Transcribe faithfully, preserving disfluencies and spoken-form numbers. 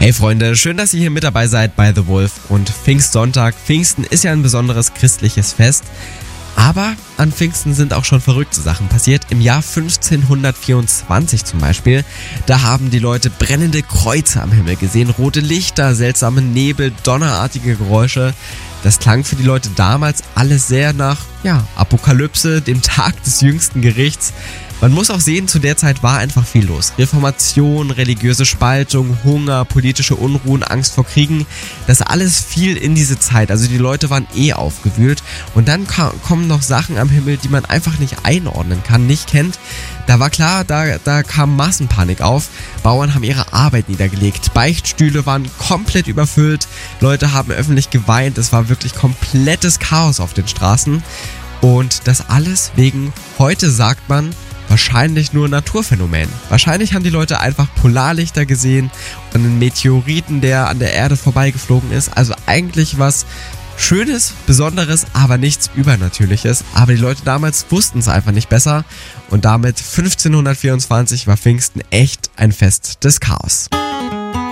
Hey Freunde, schön, dass ihr hier mit dabei seid bei The Wolf und Pfingstsonntag. Pfingsten ist ja ein besonderes christliches Fest, aber an Pfingsten sind auch schon verrückte Sachen passiert. Im Jahr fünfzehnhundertvierundzwanzig zum Beispiel, da haben die Leute brennende Kreuze am Himmel gesehen, rote Lichter, seltsame Nebel, donnerartige Geräusche. Das klang für die Leute damals alles sehr nach, ja, Apokalypse, dem Tag des jüngsten Gerichts. Man muss auch sehen, zu der Zeit war einfach viel los. Reformation, religiöse Spaltung, Hunger, politische Unruhen, Angst vor Kriegen. Das alles fiel in diese Zeit. Also die Leute waren eh aufgewühlt. Und dann ka- kommen noch Sachen am Himmel, die man einfach nicht einordnen kann, nicht kennt. Da war klar, da, da kam Massenpanik auf. Bauern haben ihre Arbeit niedergelegt. Beichtstühle waren komplett überfüllt. Leute haben öffentlich geweint. Es war wirklich komplettes Chaos auf den Straßen. Und das alles wegen, heute sagt man, wahrscheinlich nur Naturphänomen. Wahrscheinlich haben die Leute einfach Polarlichter gesehen und einen Meteoriten, der an der Erde vorbeigeflogen ist. Also eigentlich was Schönes, Besonderes, aber nichts Übernatürliches. Aber die Leute damals wussten es einfach nicht besser. Und damit fünfzehnhundertvierundzwanzig war Pfingsten echt ein Fest des Chaos.